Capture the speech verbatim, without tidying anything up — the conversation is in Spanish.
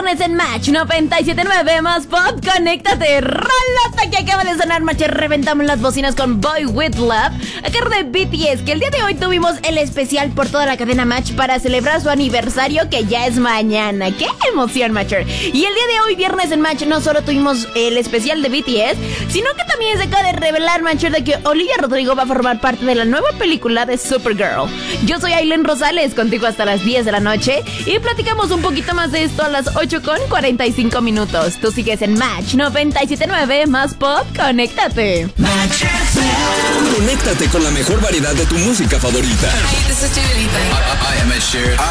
viernes en Match noventa y siete punto nueve más Pop. Conéctate. Rolota que acaba de sonar, Match. Reventamos las bocinas con Boy With Love a cargo de B T S, que el día de hoy tuvimos el especial por toda la cadena Match para celebrar su aniversario, que ya es mañana. ¡Qué emoción, Matcher! Y el día de hoy, viernes en Match, no solo tuvimos el especial de B T S, sino que también se acaba de revelar, Matcher, de que Olivia Rodrigo va a formar parte de la nueva película de Supergirl. Yo soy Aileen Rosales, contigo hasta las diez de la noche, y platicamos un poquito más de esto a las ocho con cuarenta y cinco minutos. Tú sigues en Match noventa y siete punto nueve más Pop. Conéctate. Match F M. Conéctate con la mejor variedad de tu música favorita. Hey, this is Dua Lipa. I, I am Ed Sheeran.